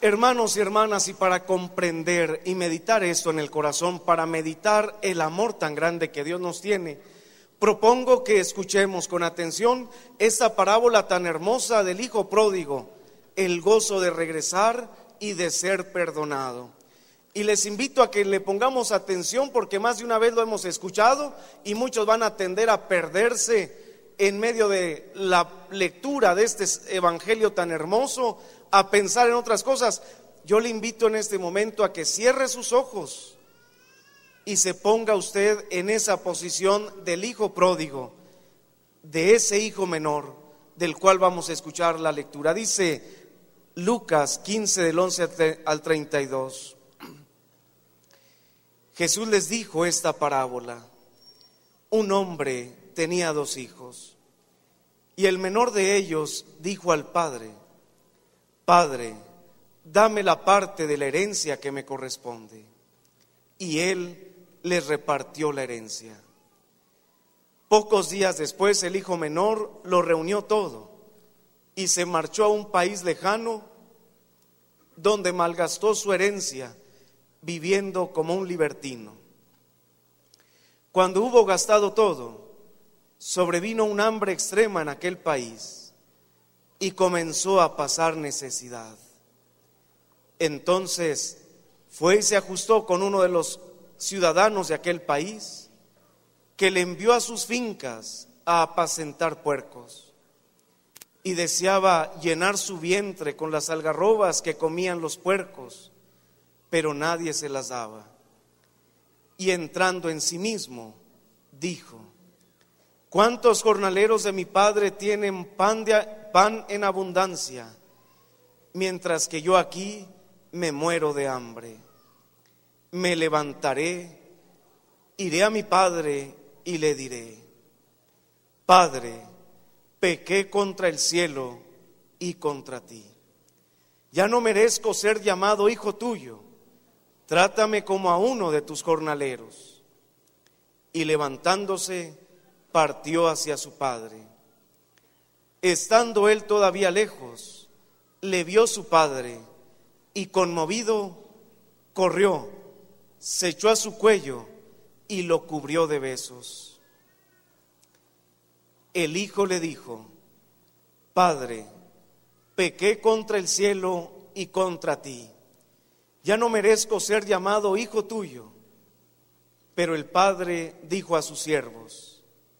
Hermanos y hermanas, y para comprender y meditar esto en el corazón, para meditar el amor tan grande que Dios nos tiene, propongo que escuchemos con atención esta parábola tan hermosa del hijo pródigo, el gozo de regresar y de ser perdonado. Y les invito a que le pongamos atención, porque más de una vez lo hemos escuchado y muchos van a tender a perderse en medio de la lectura de este evangelio tan hermoso, a pensar en otras cosas. Yo le invito en este momento a que cierre sus ojos y se ponga usted en esa posición del hijo pródigo, de ese hijo menor del cual vamos a escuchar la lectura. Dice Lucas 15 del 11 al 32. Jesús les dijo esta parábola: un hombre tenía 2 hijos, y el menor de ellos dijo al padre: Padre, dame la parte de la herencia que me corresponde. Y él les repartió la herencia. Pocos días después el hijo menor lo reunió todo y se marchó a un país lejano, donde malgastó su herencia viviendo como un libertino. Cuando hubo gastado todo, sobrevino un hambre extrema en aquel país y comenzó a pasar necesidad. Entonces fue y se ajustó con uno de los ciudadanos de aquel país, que le envió a sus fincas a apacentar puercos, y deseaba llenar su vientre con las algarrobas que comían los puercos, pero nadie se las daba. Y entrando en sí mismo, dijo: ¿cuántos jornaleros de mi padre tienen pan en abundancia, mientras que yo aquí me muero de hambre? Me levantaré, iré a mi padre y le diré: Padre, pequé contra el cielo y contra ti. Ya no merezco ser llamado hijo tuyo. Trátame como a uno de tus jornaleros. Y levantándose, partió hacia su padre. Estando él todavía lejos, le vio su padre, y conmovido corrió, se echó a su cuello y lo cubrió de besos. El hijo le dijo: Padre, pequé contra el cielo y contra ti. Ya no merezco ser llamado hijo tuyo. Pero el padre dijo a sus siervos: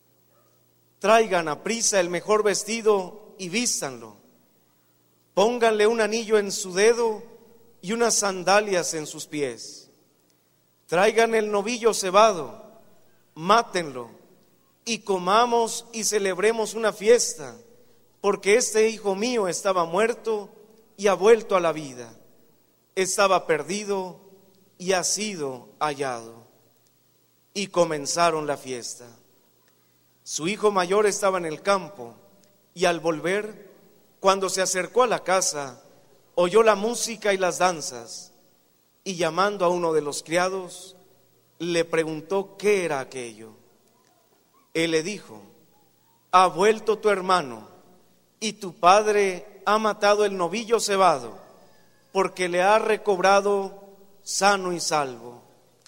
traigan aprisa el mejor vestido y vístanlo. Pónganle un anillo en su dedo y unas sandalias en sus pies. Traigan el novillo cebado, mátenlo y comamos y celebremos una fiesta, porque este hijo mío estaba muerto y ha vuelto a la vida. Estaba perdido y ha sido hallado. Y comenzaron la fiesta. Su hijo mayor estaba en el campo, y al volver, cuando se acercó a la casa, oyó la música y las danzas, y llamando a uno de los criados, le preguntó qué era aquello. Él le dijo: ha vuelto tu hermano, y tu padre ha matado el novillo cebado, porque le ha recobrado sano y salvo.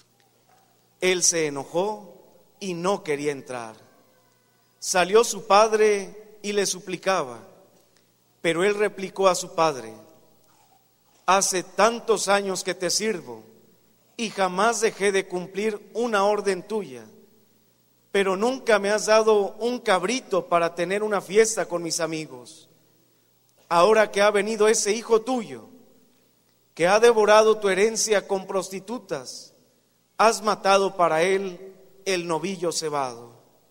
Él se enojó y no quería entrar. Salió su padre y le suplicaba, pero él replicó a su padre: hace tantos años que te sirvo y jamás dejé de cumplir una orden tuya, pero nunca me has dado un cabrito para tener una fiesta con mis amigos. Ahora que ha venido ese hijo tuyo, que ha devorado tu herencia con prostitutas, has matado para él el novillo cebado.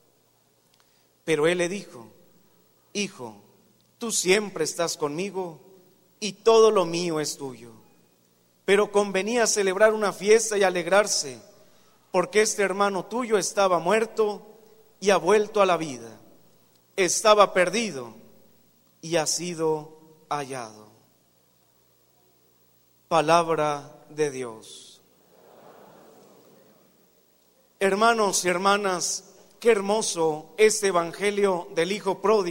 Pero él le dijo: hijo, tú siempre estás conmigo y todo lo mío es tuyo. Pero convenía celebrar una fiesta y alegrarse, porque este hermano tuyo estaba muerto y ha vuelto a la vida. Estaba perdido y ha sido hallado. Palabra de Dios. Hermanos y hermanas, qué hermoso este evangelio del hijo pródigo.